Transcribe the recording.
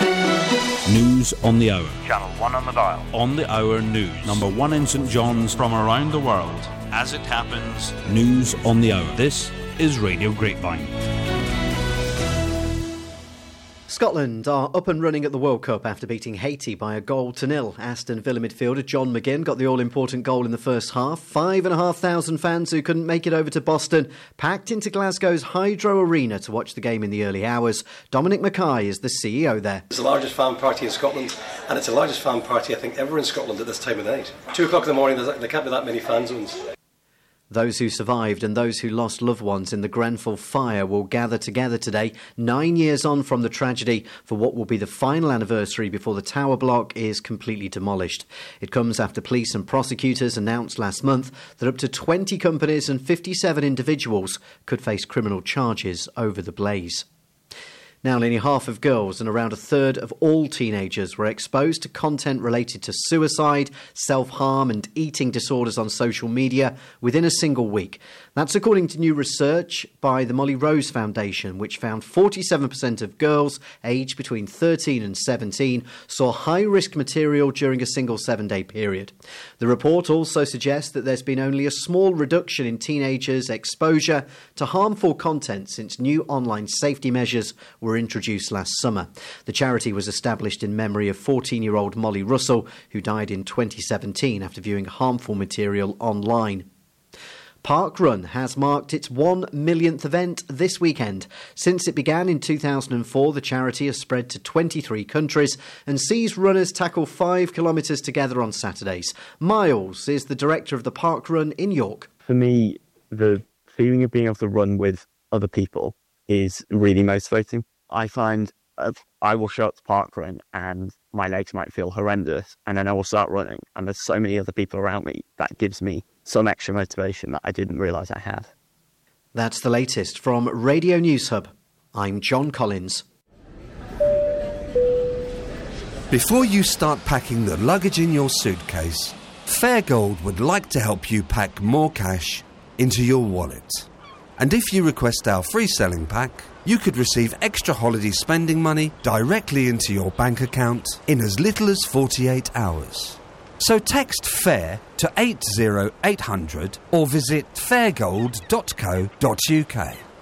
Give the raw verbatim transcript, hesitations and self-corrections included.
News on the hour. Channel one on the dial. On the hour news. Number one in St John's from around the world. As it happens, news on the hour. This is Radio Grapevine. Scotland are up and running at the World Cup after beating Haiti by a goal to nil. Aston Villa midfielder John McGinn got the all-important goal in the first half. Five and a half thousand fans who couldn't make it over to Boston packed into Glasgow's Hydro Arena to watch the game in the early hours. Dominic Mackay is the C E O there. It's the largest fan party in Scotland, and it's the largest fan party I think ever in Scotland at this time of night. Two o'clock in the morning, there can't be that many fan zones. Those who survived and those who lost loved ones in the Grenfell fire will gather together today, nine years on from the tragedy, for what will be the final anniversary before the tower block is completely demolished. It comes after police and prosecutors announced last month that up to twenty companies and fifty-seven individuals could face criminal charges over the blaze. Now, nearly half of girls and around a third of all teenagers were exposed to content related to suicide, self-harm and eating disorders on social media within a single week. That's according to new research by the Molly Rose Foundation, which found forty-seven percent of girls aged between thirteen and seventeen saw high-risk material during a single seven-day period. The report also suggests that there's been only a small reduction in teenagers' exposure to harmful content since new online safety measures were introduced last summer. The charity was established in memory of fourteen-year-old Molly Russell, who died in twenty seventeen after viewing harmful material online. Parkrun has marked its one millionth event this weekend. Since it began in two thousand four, the charity has spread to twenty-three countries and sees runners tackle five kilometres together on Saturdays. Miles is the director of the Parkrun in York. For me, the feeling of being able to run with other people is really motivating. I find uh, I will show up to Parkrun and my legs might feel horrendous, and then I will start running, and there's so many other people around me that gives me some extra motivation that I didn't realise I had. That's the latest from Radio News Hub. I'm John Collins. Before you start packing the luggage in your suitcase, Fairgold would like to help you pack more cash into your wallet. And if you request our free selling pack, you could receive extra holiday spending money directly into your bank account in as little as forty-eight hours. So text FAIR to eight zero eight hundred or visit fairgold dot co dot uk.